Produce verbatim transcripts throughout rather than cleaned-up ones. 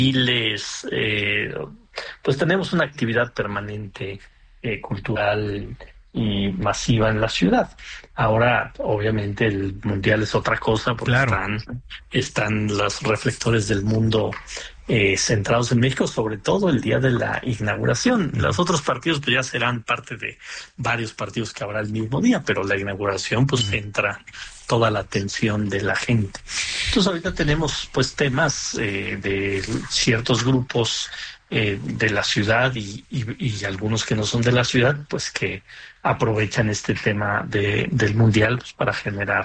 desfiles, eh, pues tenemos una actividad permanente eh, cultural y masiva en la ciudad. Ahora, obviamente, el mundial es otra cosa porque Claro. están, están los reflectores del mundo eh, centrados en México, sobre todo el día de la inauguración. Los Ujú. otros partidos pues ya serán parte de varios partidos que habrá el mismo día, pero la inauguración pues Ujú. centra toda la atención de la gente. Entonces ahorita tenemos pues temas eh, de ciertos grupos eh, de la ciudad y, y, y algunos que no son de la ciudad, pues que aprovechan este tema de, del mundial pues, para generar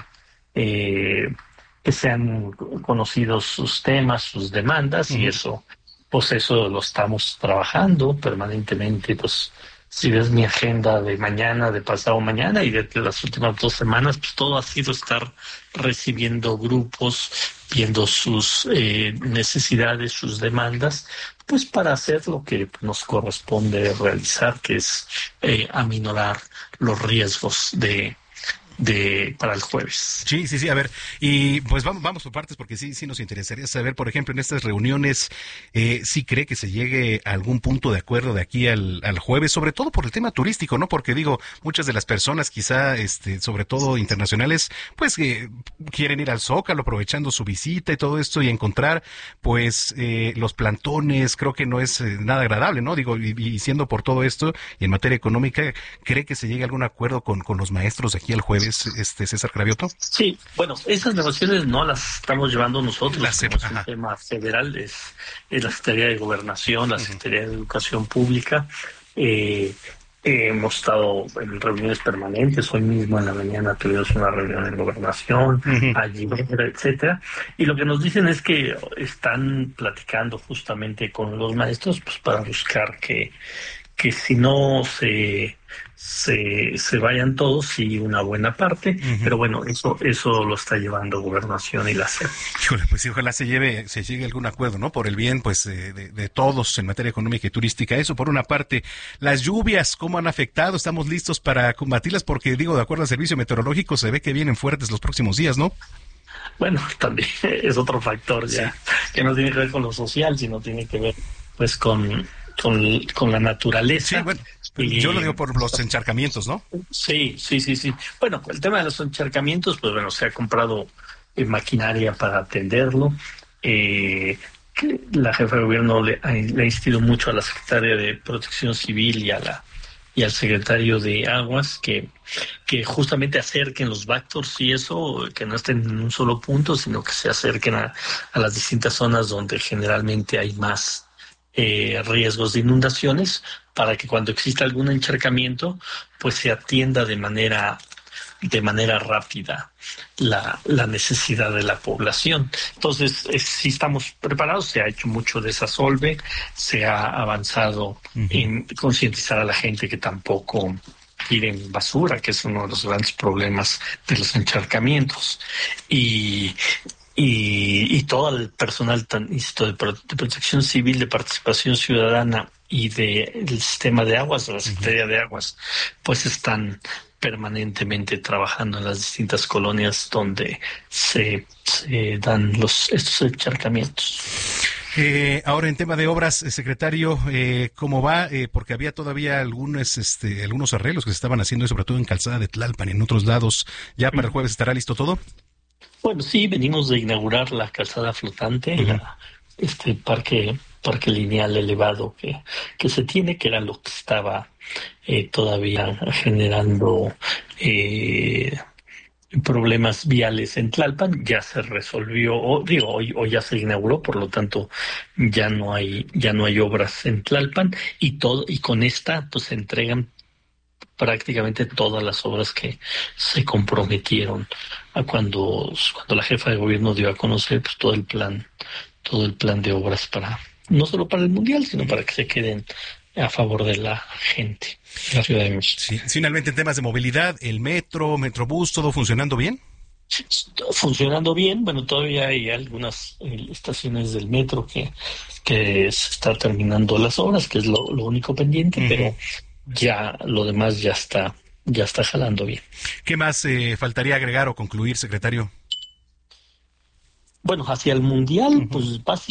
eh, que sean conocidos sus temas, sus demandas, y Ujú. eso, pues eso lo estamos trabajando permanentemente. Pues si ves mi agenda de mañana, de pasado mañana y de las últimas dos semanas, pues todo ha sido estar recibiendo grupos, viendo sus eh, necesidades, sus demandas, pues para hacer lo que nos corresponde realizar, que es eh, aminorar los riesgos de, de para el jueves. Sí, sí, sí, a ver, y pues vamos, vamos por partes porque sí, sí nos interesaría saber, por ejemplo, en estas reuniones, eh, ¿sí cree que se llegue a algún punto de acuerdo de aquí al, al jueves, sobre todo por el tema turístico, ¿no? Porque digo, muchas de las personas quizá, este, sobre todo internacionales, pues eh, quieren ir al Zócalo aprovechando su visita y todo esto y encontrar, pues, eh, los plantones, creo que no es eh, nada agradable, ¿no? Digo, y, y siendo por todo esto y en materia económica, ¿cree que se llegue a algún acuerdo con, con los maestros de aquí al jueves, este, César Cravioto? Sí, bueno, esas negociaciones no las estamos llevando La nosotros, C E P, como es un ajá. tema federal, es, es la Secretaría de Gobernación, la Ujú. Secretaría de Educación Pública. Eh, eh, hemos estado en reuniones permanentes, hoy mismo en la mañana tuvimos una reunión en Gobernación, Ujú. allí, etcétera, y lo que nos dicen es que están platicando justamente con los maestros pues para buscar que que si no se, se, se vayan todos, sí una buena parte, Ujú. pero bueno, eso, eso lo está llevando Gobernación y la S E P. Híjole, pues sí, ojalá se lleve, se llegue a algún acuerdo, ¿no? Por el bien, pues, eh, de, de todos en materia económica y turística. Eso por una parte. Las lluvias, ¿cómo han afectado? ¿Estamos listos para combatirlas? Porque, digo, de acuerdo al servicio meteorológico, se ve que vienen fuertes los próximos días, ¿no? Bueno, también es otro factor Sí. ya, que no tiene que ver con lo social, sino tiene que ver pues con, con, con la Sí, naturaleza. bueno, yo lo Y digo por los encharcamientos, ¿no? sí, sí, sí, sí. Bueno, el tema de los encharcamientos, pues bueno, se ha comprado eh, maquinaria para atenderlo. Eh, que la jefa de gobierno le ha, le ha insistido mucho a la secretaria de Protección Civil y a la y al secretario de Aguas que, que justamente acerquen los backdoors y eso, que no estén en un solo punto, sino que se acerquen a, a las distintas zonas donde generalmente hay más eh, riesgos de inundaciones, para que cuando exista algún encharcamiento, pues se atienda de manera de manera rápida la, la necesidad de la población. Entonces, eh, sí estamos preparados, se ha hecho mucho desasolve, se ha avanzado Ujú. en concientizar a la gente que tampoco tiren basura, que es uno de los grandes problemas de los encharcamientos. Y y, y todo el personal tan, insisto, de, pro- de protección civil, de participación ciudadana y del sistema de aguas, de la Ujú. Secretaría de Aguas, pues están permanentemente trabajando en las distintas colonias donde se, se dan los estos encharcamientos. Eh, ahora en tema de obras, eh, secretario, eh, ¿cómo va? Eh, porque había todavía algunos, este, algunos arreglos que se estaban haciendo, y sobre todo en Calzada de Tlalpan y en otros lados. ¿Ya para el jueves estará listo todo? Bueno, sí, venimos de inaugurar la calzada flotante, Ujú. la, este parque, parque lineal elevado que, que se tiene, que era lo que estaba eh, todavía generando eh, problemas viales en Tlalpan. Ya se resolvió, o digo, hoy, hoy ya se inauguró, por lo tanto ya no hay, ya no hay obras en Tlalpan, y todo, y con esta pues se entregan prácticamente todas las obras que se comprometieron a cuando, cuando la jefa de gobierno dio a conocer pues todo el plan, todo el plan de obras para, no solo para el mundial, sino para que se queden a favor de la gente de la Ciudad de México. Sí. Finalmente, en temas de movilidad, el metro, Metrobús, ¿todo funcionando bien? Funcionando bien, bueno, todavía hay algunas eh, estaciones del metro que, que se está terminando las obras, que es lo, lo único pendiente, Ujú. pero ya lo demás ya está, ya está jalando bien. ¿Qué más eh, faltaría agregar o concluir, secretario? Bueno, hacia el mundial, Ujú. pues básicamente